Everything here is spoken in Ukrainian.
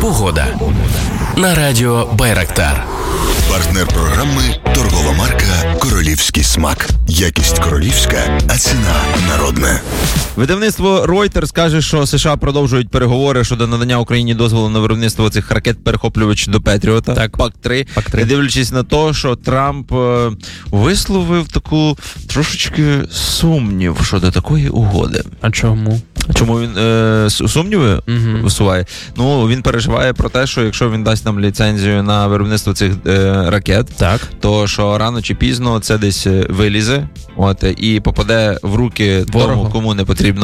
Погода на радіо Байрактар. Партнер програми торгова марка «Королівський смак». Якість королівська, а ціна народна. Видавництво Reuters каже, що США продовжують переговори щодо надання Україні дозволу на виробництво цих ракет-перехоплювачів до Петріота. Так, ПАК-3. Не дивлячись на те, що Трамп висловив таку трошечки сумнів щодо такої угоди. А чому? Чому він сумніви висуває? Ну, він переживає про те, що якщо він дасть нам ліцензію на виробництво цих ракет, то що рано чи пізно це десь вилізе, і попаде в руки тому, кому не потрібно